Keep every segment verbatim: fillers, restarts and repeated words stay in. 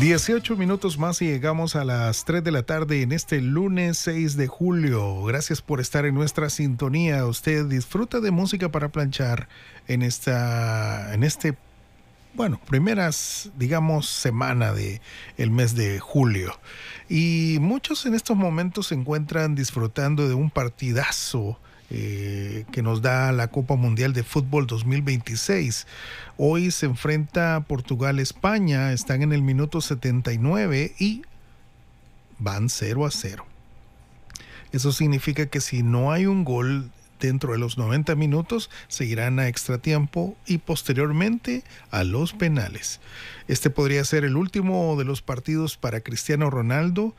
dieciocho minutos más y llegamos a las tres de la tarde en este lunes seis de julio. Gracias por estar en nuestra sintonía. Usted disfruta de música para planchar en esta, en este, bueno, primeras, digamos, semana de el mes de julio. Y muchos en estos momentos se encuentran disfrutando de un partidazo Eh, que nos da la Copa Mundial de Fútbol dos mil veintiséis. Hoy se enfrenta Portugal-España, están en el minuto setenta y nueve y van cero a cero. Eso significa que si no hay un gol dentro de los noventa minutos, se irán a extratiempo y posteriormente a los penales. Este podría ser el último de los partidos para Cristiano Ronaldo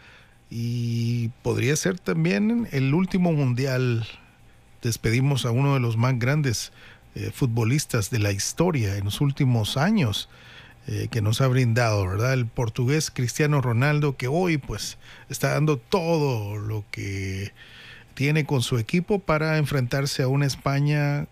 y podría ser también el último mundial. Despedimos a uno de los más grandes eh, futbolistas de la historia en los últimos años eh, que nos ha brindado, ¿verdad? El portugués Cristiano Ronaldo, que hoy pues está dando todo lo que tiene con su equipo para enfrentarse a una España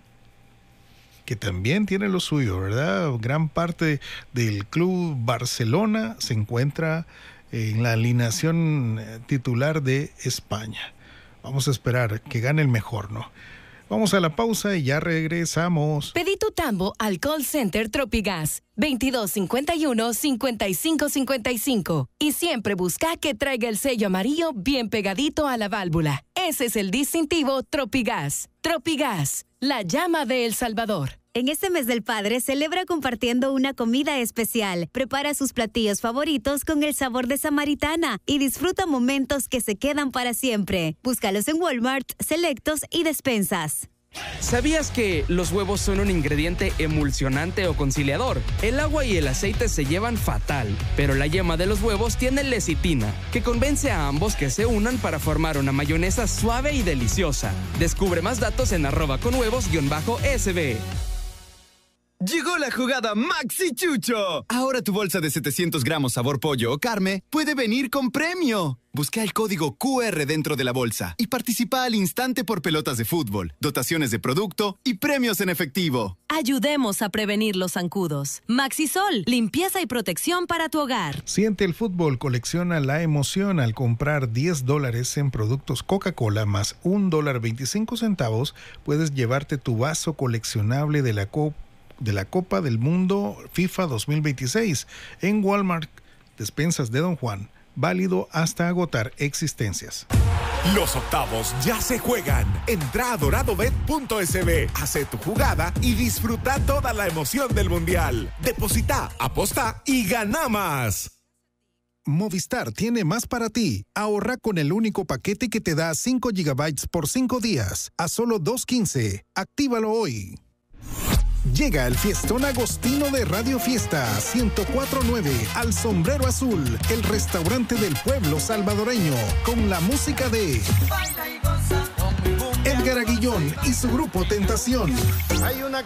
que también tiene lo suyo, ¿verdad? Gran parte del club Barcelona se encuentra en la alineación titular de España. Vamos a esperar que gane el mejor, ¿no? Vamos a la pausa y ya regresamos. Pedí tu tambo al call center Tropigas veintidós cincuenta y uno, cincuenta y cinco cincuenta y cinco y siempre busca que traiga el sello amarillo bien pegadito a la válvula. Ese es el distintivo Tropigas. Tropigas, la llama de El Salvador. En este mes del padre, celebra compartiendo una comida especial. Prepara sus platillos favoritos con el sabor de Samaritana y disfruta momentos que se quedan para siempre. Búscalos en Walmart, Selectos y Despensas. ¿Sabías que los huevos son un ingrediente emulsionante o conciliador? El agua y el aceite se llevan fatal, pero la yema de los huevos tiene lecitina, que convence a ambos que se unan para formar una mayonesa suave y deliciosa. Descubre más datos en arroba con huevos guión bajo S B. Llegó la jugada Maxi Chucho. Ahora tu bolsa de setecientos gramos sabor pollo o carne puede venir con premio. Busca el código Q R dentro de la bolsa y participa al instante por pelotas de fútbol, dotaciones de producto y premios en efectivo. Ayudemos a prevenir los zancudos. Maxisol, limpieza y protección para tu hogar. Siente el fútbol, colecciona la emoción al comprar diez dólares en productos Coca-Cola más un dólar veinticinco centavos. Puedes llevarte tu vaso coleccionable de la Copa de la Copa del Mundo FIFA dos mil veintiséis en Walmart, despensas de Don Juan, válido hasta agotar existencias. Los octavos ya se juegan. Entra a doradobet punto s b, hace tu jugada y disfruta toda la emoción del mundial. Deposita, aposta y gana más. Movistar tiene más para ti. Ahorra con el único paquete que te da cinco gigabytes por cinco días a solo dos quince. Actívalo hoy. Llega el fiestón agostino de Radio Fiesta ciento cuatro punto nueve al Sombrero Azul, el restaurante del pueblo salvadoreño, con la música de Edgar Aguillón y su grupo Tentación. Hay una